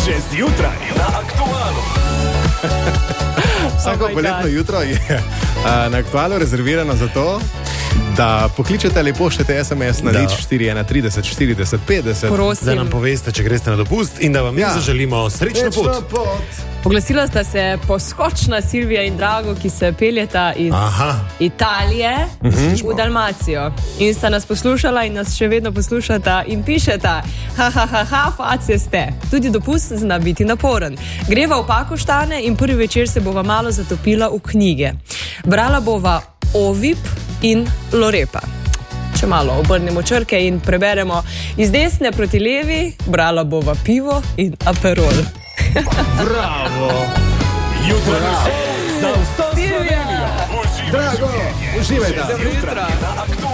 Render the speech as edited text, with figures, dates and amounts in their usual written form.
Že zjutraj na Aktualu. Vsako poletno jutro je na Aktualu rezervirano za to, da pokličete ali pošljete SMS na nič 413 30 40 50. Prosim. Da nam poveste, če greste na dopust in da vam zaželimo srečno pot. Oglasila sta se poskočna Silvija in Drago, ki se peljeta iz Italije v Dalmacijo. In sta nas poslušala in nas še vedno poslušata in pišeta: face ste. Tudi dopust zna biti naporen. Greva v Pakoštane in prvi večer se bova malo zatopila v knjige. Brala bova Ovip in Lorepa. Če malo obrnemo črke in preberemo iz desne proti levi, brala bova Pivo in Aperol. Bravo! Jutro za vso Slovenijo! Drago, uživajte! Zjutraj na Aktualu.